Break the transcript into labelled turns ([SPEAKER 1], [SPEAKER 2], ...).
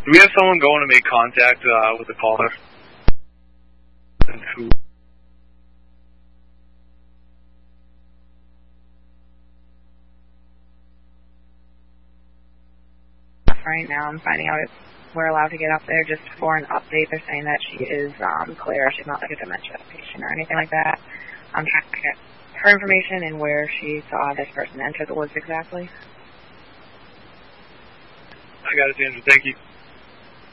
[SPEAKER 1] Do we have someone going to make contact with the caller? And who?
[SPEAKER 2] Right now I'm finding out if we're allowed to get up there just for an update. They're saying that she is clear. She's not like a dementia patient or anything like that. I'm trying to get her information and where she saw this person enter the woods exactly.
[SPEAKER 1] I got it, Sandra. Thank you.